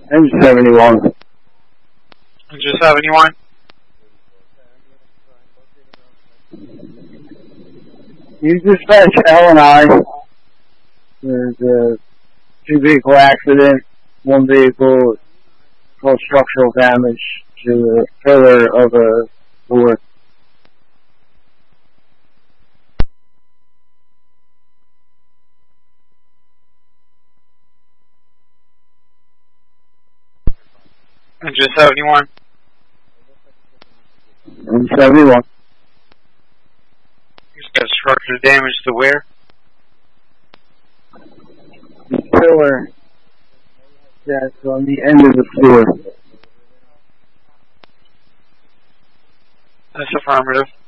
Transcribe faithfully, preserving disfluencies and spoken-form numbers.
Engine seventy-one. Engine seventy-one. You dispatch L and I. There's a two vehicle accident. One vehicle caused structural damage to the pillar of a door. Engine seventy-one. Engine seventy-one. He's got structural damage to where? The pillar that's on the end of the floor. That's affirmative.